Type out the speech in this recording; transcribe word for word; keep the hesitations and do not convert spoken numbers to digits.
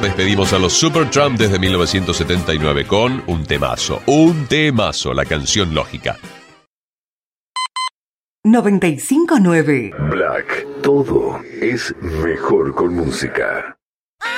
despedimos a los Supertramp desde mil novecientos setenta y nueve con un temazo, un temazo, la canción Lógica. noventa y cinco nueve Black, todo es mejor con música.